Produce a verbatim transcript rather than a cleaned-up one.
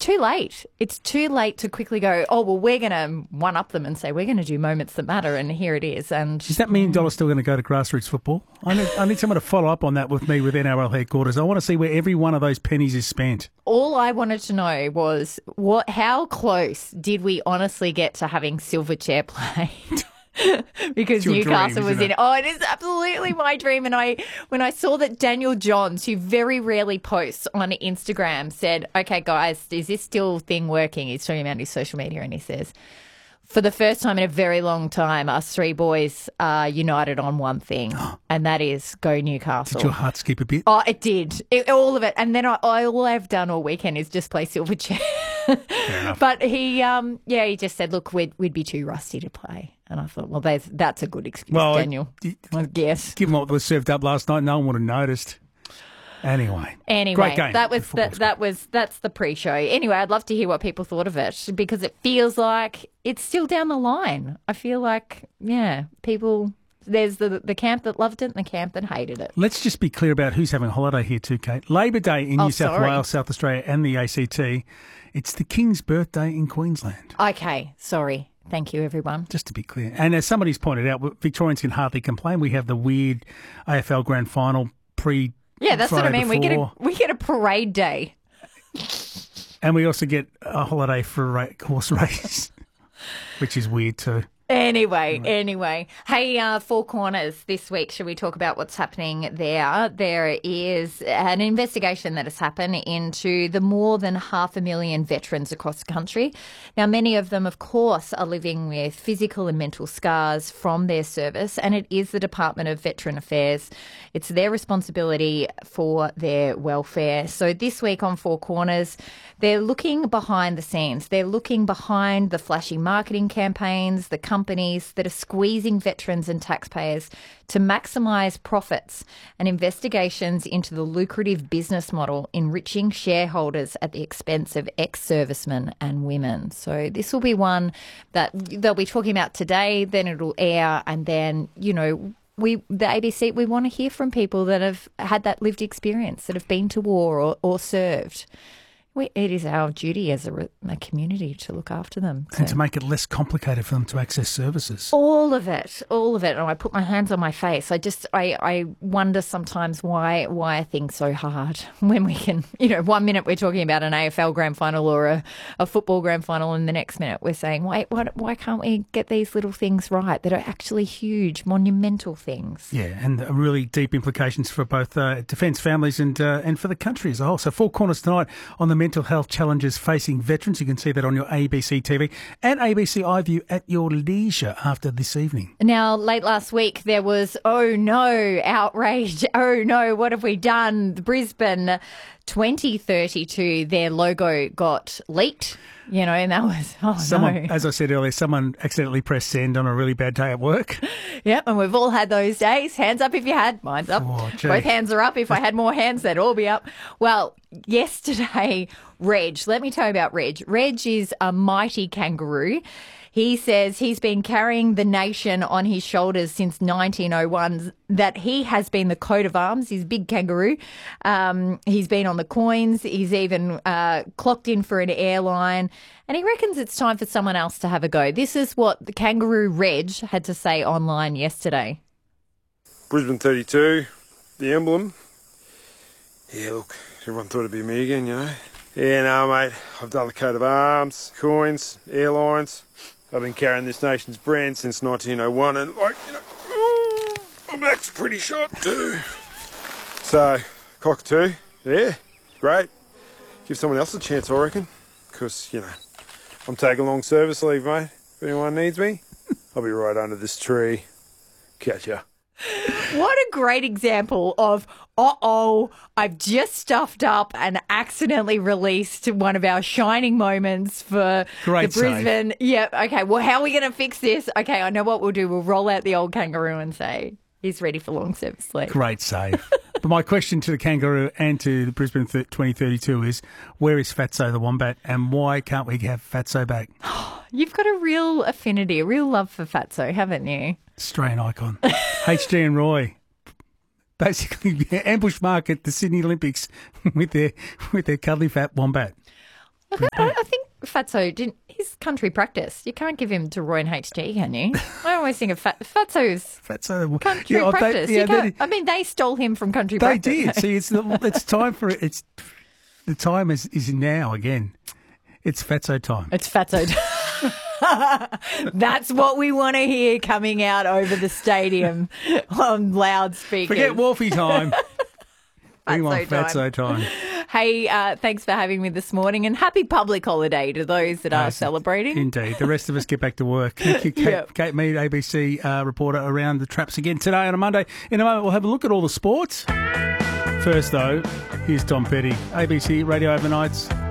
too late. It's too late to quickly go, oh, well, we're going to one-up them and say we're going to do moments that matter, and here it is. And is that million dollars still going to go to grassroots football? I need, I need someone to follow up on that with me with N R L headquarters. I want to see where every one of those pennies is spent. All I wanted to know was what, how close did we honestly get to having Silverchair played? Because Newcastle dream, was in. it? Oh, it is absolutely my dream. And I, when I saw that Daniel Johns, who very rarely posts on Instagram, said, "Okay, guys, is this still thing working?" He's talking about his social media, and he says, "For the first time in a very long time, us three boys are united on one thing, and that is go Newcastle." Did your heart skip a bit? Oh, it did. It, all of it. And then I, I, all I've done all weekend is just play Silverchair. Fair enough. But he, um, yeah, he just said, "Look, we'd, we'd be too rusty to play." And I thought, well, that's, that's a good excuse, well, Daniel. D- I guess. Given what was served up last night, no one would have noticed. Anyway, anyway, great game. that was the, that was that's the pre-show. Anyway, I'd love to hear what people thought of it because it feels like it's still down the line. I feel like, yeah, people. There's the the camp that loved it and the camp that hated it. Let's just be clear about who's having a holiday here too, Kate. Labor Day in Oh, New South sorry. Wales, South Australia and the A C T. It's the King's birthday in Queensland. Okay, sorry. Thank you, everyone. Just to be clear. And as somebody's pointed out, Victorians can hardly complain. We have the weird A F L Grand Final pre Yeah, that's what I Friday mean. We get a before. we get a parade day. And we also get a holiday for a ra- horse race, which is weird too. Anyway, anyway. Hey, uh, Four Corners this week, should we talk about what's happening there? There is an investigation that has happened into the more than half a million veterans across the country. Now, many of them, of course, are living with physical and mental scars from their service, and it is the Department of Veteran Affairs. It's their responsibility for their welfare. So this week on Four Corners, they're looking behind the scenes. They're looking behind the flashy marketing campaigns, the companies that are squeezing veterans and taxpayers to maximise profits, and investigations into the lucrative business model enriching shareholders at the expense of ex-servicemen and women. So this will be one that they'll be talking about today, then it'll air, and then, you know, we, the A B C, we want to hear from people that have had that lived experience, that have been to war or, or served. We, it is our duty as a, a community to look after them. And So- to make it less complicated for them to access services. all of it, all of it. And I put my hands on my face. I just, I, I wonder sometimes why, why are things so hard when we can, you know, one minute we're talking about an A F L grand final or a, a football grand final, and the next minute we're saying, wait, why, why can't we get these little things right that are actually huge, monumental things? Yeah, and really deep implications for both uh, defence families and uh, and for the country as a whole. So Four Corners tonight on the mental health challenges facing veterans. You can see that on your A B C T V and A B C iView at your leisure after this evening. Now, late last week, there was, oh no, outrage. Oh no, what have we done? The Brisbane twenty thirty-two, their logo got leaked, you know, and that was, oh Someone, no. as I said earlier, someone accidentally pressed send on a really bad day at work. Yep, and we've all had those days. Hands up if you had. Mine's up. Oh, gee. Both hands are up. If I had more hands, they'd all be up. Well, yesterday, Reg, let me tell you about Reg. Reg is a mighty kangaroo. He says he's been carrying the nation on his shoulders since nineteen oh one, that he has been the coat of arms. He's a big kangaroo. Um, he's been on the coins. He's even uh, clocked in for an airline. And he reckons it's time for someone else to have a go. This is what the kangaroo Reg had to say online yesterday. Brisbane thirty-two, the emblem. Yeah, look, everyone thought it'd be me again, you know. Yeah, no, mate, I've done the coat of arms, coins, airlines. I've been carrying this nation's brand since nineteen oh one, and, like, you know, my back's pretty shot too. So, cockatoo, yeah, great. Give someone else a chance, I reckon. Because, you know, I'm taking long service leave, mate. If anyone needs me, I'll be right under this tree. Catch ya. What a great example of, uh-oh, I've just stuffed up and accidentally released one of our shining moments for Great the Brisbane. save. Yeah, okay, well, how are we going to fix this? Okay, I know what we'll do. We'll roll out the old kangaroo and say, he's ready for long service leave. Great save. But my question to the kangaroo and to the Brisbane twenty thirty-two is, where is Fatso the wombat, and why can't we have Fatso back? You've got a real affinity, a real love for Fatso, haven't you? Australian icon. H G and Roy basically ambush market the Sydney Olympics with their with their cuddly fat wombat. I don't Fatso didn't. He's country practice. You can't give him to Roy and H G, can you? I always think of Fat, Fatso's Fatso, country yeah, practice. They, yeah, you can't, they, I mean, they stole him from country they practice. did. See, it's the, it's time for it. It's the time is is now again. It's Fatso time. It's Fatso time. That's what we want to hear coming out over the stadium on loudspeakers. Forget Wolfie time. We want Fatso Fatso time. Hey, uh, thanks for having me this morning, and happy public holiday to those that are Yes, celebrating. Indeed. The rest of us get back to work. Thank you, Kate, Yep. Kate Mead, A B C uh, reporter around the traps again today on a Monday. In a moment, we'll have a look at all the sports. First, though, here's Tom Petty, A B C Radio Overnights.